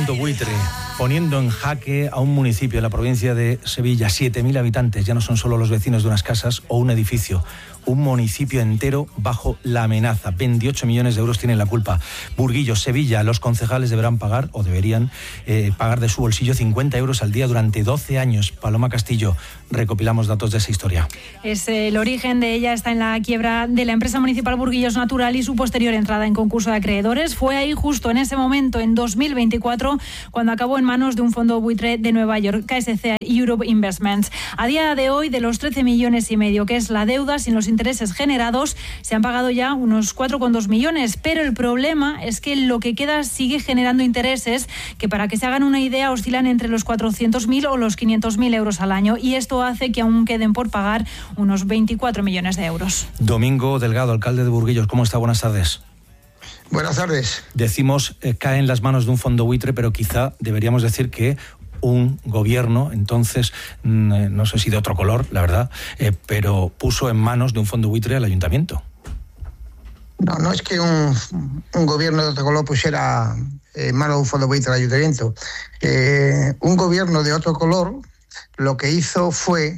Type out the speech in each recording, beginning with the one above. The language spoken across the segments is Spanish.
fondo buitre, poniendo en jaque a un municipio de la provincia de Sevilla, 7.000 habitantes, ya no son solo los vecinos de unas casas o un edificio, un municipio entero bajo la amenaza. 28 millones de euros tienen la culpa. Burguillos, Sevilla, los concejales deberán pagar, o deberían pagar de su bolsillo 50 euros al día durante 12 años. Paloma Castillo, recopilamos datos de esa historia. El origen de ella está en la quiebra de la empresa municipal Burguillos Natural y su posterior entrada en concurso de acreedores. Fue ahí, justo en ese momento, en 2024, cuando acabó en manos de un fondo buitre de Nueva York, KSC Europe Investments. A día de hoy, de los 13,5 millones que es la deuda, sin los intereses generados, se han pagado ya unos 4,2 millones, pero el problema es que lo que queda sigue generando intereses que, para que se hagan una idea, oscilan entre los 400.000 o los 500.000 euros al año, y esto hace que aún queden por pagar unos 24 millones de euros. Domingo Delgado, alcalde de Burguillos, ¿cómo está? Buenas tardes. Buenas tardes. Decimos cae en las manos de un fondo buitre, pero quizá deberíamos decir que un gobierno, entonces, no sé si de otro color, la verdad, pero puso en manos de un fondo buitre al ayuntamiento. No es que un gobierno de otro color pusiera en manos de un fondo buitre al ayuntamiento. Un gobierno de otro color lo que hizo fue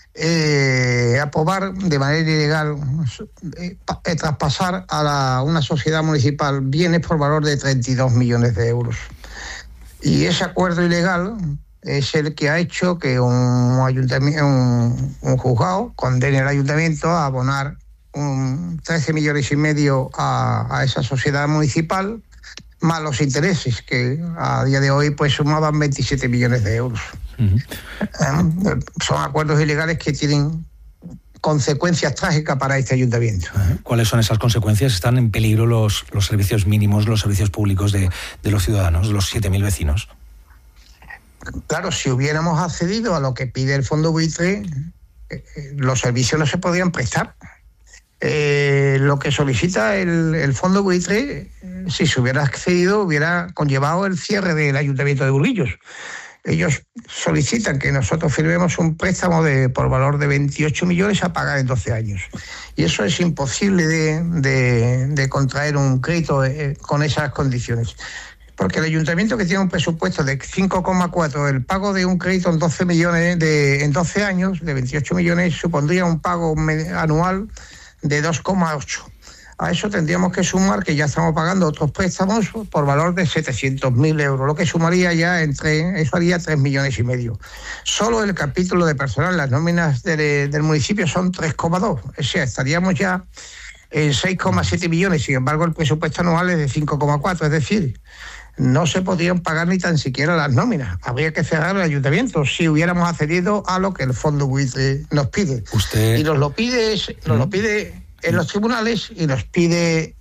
aprobar de manera ilegal, traspasar a una sociedad municipal bienes por valor de 32 millones de euros. Y ese acuerdo ilegal es el que ha hecho que un juzgado condene al ayuntamiento a abonar 13,5 millones a esa sociedad municipal, más los intereses, que a día de hoy pues sumaban 27 millones de euros. Uh-huh. Son acuerdos ilegales que tienen consecuencias trágicas para este ayuntamiento. ¿Cuáles son esas consecuencias? ¿Están en peligro los servicios mínimos, los servicios públicos de los ciudadanos, de los 7.000 vecinos? Claro, si hubiéramos accedido a lo que pide el fondo buitre, los servicios no se podrían prestar. Lo que solicita el fondo buitre, si se hubiera accedido, hubiera conllevado el cierre del ayuntamiento de Burguillos. Ellos solicitan que nosotros firmemos un préstamo por valor de 28 millones a pagar en 12 años. Y eso es imposible de contraer un crédito con esas condiciones. Porque el ayuntamiento, que tiene un presupuesto de 5,4, el pago de un crédito en 12 millones en 12 años, de 28 millones, supondría un pago anual de 2,8. A eso tendríamos que sumar que ya estamos pagando otros préstamos por valor de 700.000 euros, lo que sumaría ya eso haría 3,5 millones. Solo el capítulo de personal, las nóminas del municipio son 3,2, o sea, estaríamos ya en 6,7 millones, sin embargo el presupuesto anual es de 5,4, es decir, no se podrían pagar ni tan siquiera las nóminas. Habría que cerrar el ayuntamiento si hubiéramos accedido a lo que el fondo buitre nos pide. Usted... Y nos lo pide en los tribunales y nos pide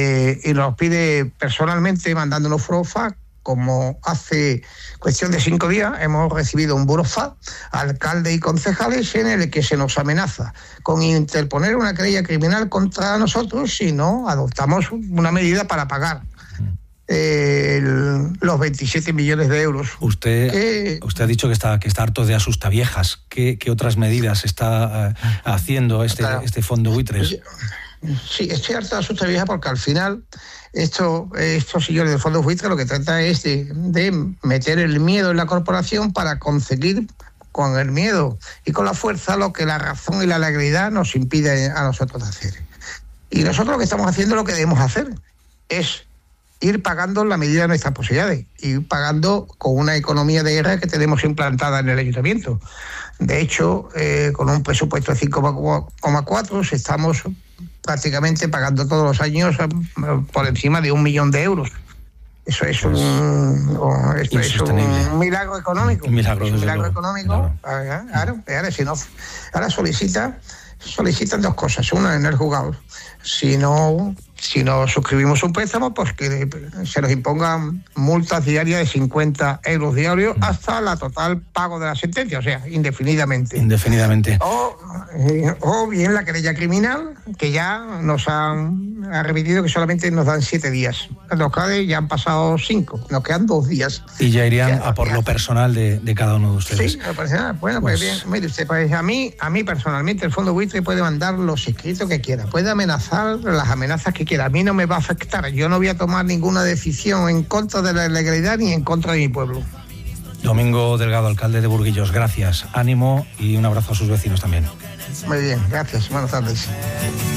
personalmente, mandándonos burofax, como hace cuestión de 5 días hemos recibido un burofax, alcalde y concejales, en el que se nos amenaza con interponer una querella criminal contra nosotros si no adoptamos una medida para pagar los 27 millones de euros. Usted ha dicho que está harto de asustaviejas. ¿Qué otras medidas está haciendo este fondo buitres? Sí, estoy harto de asustaviejas porque al final estos señores del fondo buitre lo que trata es de meter el miedo en la corporación para conseguir con el miedo y con la fuerza lo que la razón y la legalidad nos impide a nosotros hacer. Y nosotros lo que estamos haciendo, lo que debemos hacer es ir pagando en la medida de nuestras posibilidades, ir pagando con una economía de guerra que tenemos implantada en el ayuntamiento. De hecho, con un presupuesto de 5,4 estamos prácticamente pagando todos los años por encima de 1 millón de euros. Eso es un milagro económico. Un milagro económico. Claro. Ahora solicitan 2 cosas. Una, en el juzgado. Si no suscribimos un préstamo, pues que se nos impongan multas diarias de 50 euros diarios hasta la total pago de la sentencia, o sea, indefinidamente. Indefinidamente. O bien la querella criminal, que ya nos han ha repetido que solamente nos dan 7 días. Los CADE ya han pasado 5, nos quedan 2 días. Y ya irían a por lo personal de cada uno de ustedes. Sí, lo personal. Bueno, pues bien, mire usted, pues a mí personalmente el fondo buitre puede mandar los escritos que quiera, puede amenazar las amenazas que quiera, a mí no me va a afectar, yo no voy a tomar ninguna decisión en contra de la legalidad ni en contra de mi pueblo. Domingo Delgado, alcalde de Burguillos, gracias, ánimo y un abrazo a sus vecinos también. Muy bien, gracias, buenas tardes.